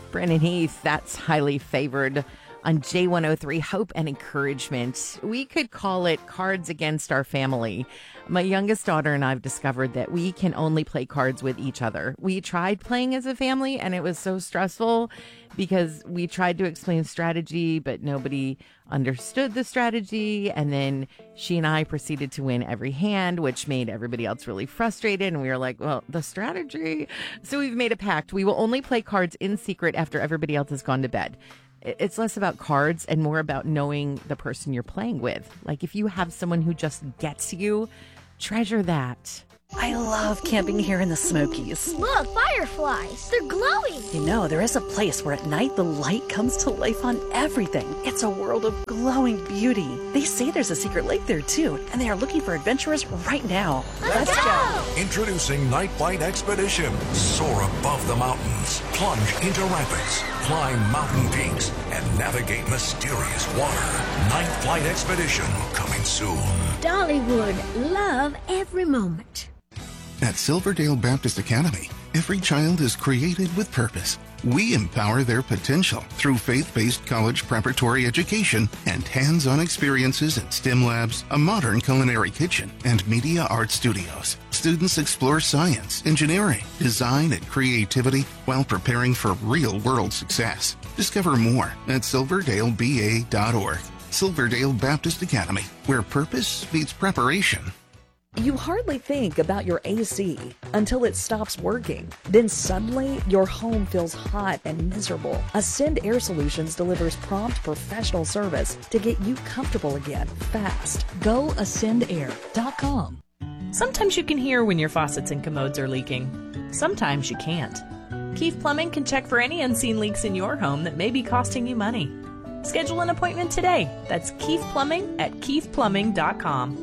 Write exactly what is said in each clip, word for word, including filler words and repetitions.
Brennan Heath, that's highly favored on J one oh three, Hope and Encouragement. We could call it Cards Against Our Family. My youngest daughter and I have discovered that we can only play cards with each other. We tried playing as a family, and it was so stressful because we tried to explain strategy, but nobody understood the strategy. And then she and I proceeded to win every hand, which made everybody else really frustrated. And we were like, well, the strategy. So we've made a pact. We will only play cards in secret after everybody else has gone to bed. It's less about cards and more about knowing the person you're playing with. Like if you have someone who just gets you, treasure that. I love camping here in the Smokies. Look, fireflies. They're glowing. You know, there is a place where at night the light comes to life on everything. It's a world of glowing beauty. They say there's a secret lake there too, and they are looking for adventurers right now. Let's, Let's go. go! Introducing Night Flight Expedition. Soar above the mountains, plunge into rapids, climb mountain peaks, and navigate mysterious water. Night Flight Expedition coming soon. Dollywood, love every moment. At Silverdale Baptist Academy, every child is created with purpose. We empower their potential through faith-based college preparatory education and hands-on experiences in STEM labs, a modern culinary kitchen, and media art studios. Students explore science, engineering, design, and creativity while preparing for real-world success. Discover more at silverdale b a dot org. Silverdale Baptist Academy, where purpose meets preparation. You hardly think about your A C until it stops working. Then suddenly, your home feels hot and miserable. Ascend Air Solutions delivers prompt professional service to get you comfortable again, fast. Go ascend air dot com. Sometimes you can hear when your faucets and commodes are leaking. Sometimes you can't. Keefe Plumbing can check for any unseen leaks in your home that may be costing you money. Schedule an appointment today. That's Keefe Plumbing at keefe plumbing dot com.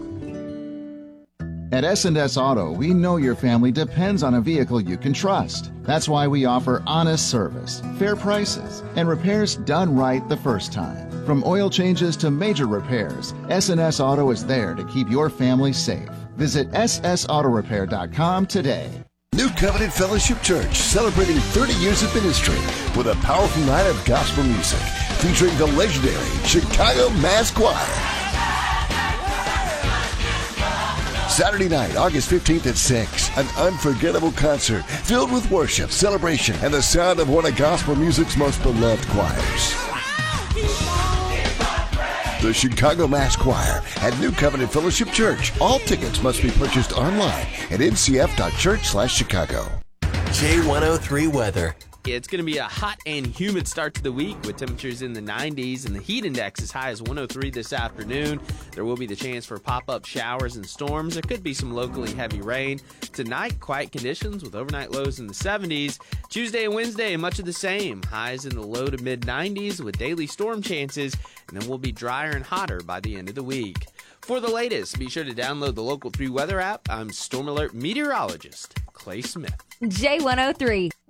At S and S Auto, we know your family depends on a vehicle you can trust. That's why we offer honest service, fair prices, and repairs done right the first time. From oil changes to major repairs, S and S Auto is there to keep your family safe. Visit s s auto repair dot com today. New Covenant Fellowship Church celebrating thirty years of ministry with a powerful night of gospel music featuring the legendary Chicago Mass Choir. Saturday night, August fifteenth at six, an unforgettable concert filled with worship, celebration, and the sound of one of gospel music's most beloved choirs. The Chicago Mass Choir at New Covenant Fellowship Church. All tickets must be purchased online at n c f dot church slash chicago. J one oh three weather. It's going to be a hot and humid start to the week with temperatures in the nineties and the heat index as high as one oh three this afternoon. There will be the chance for pop-up showers and storms. There could be some locally heavy rain. Tonight, quiet conditions with overnight lows in the seventies. Tuesday and Wednesday, much of the same. Highs in the low to mid nineties with daily storm chances, and then we'll be drier and hotter by the end of the week. For the latest, be sure to download the Local three Weather app. I'm Storm Alert meteorologist Clay Smith. J one oh three.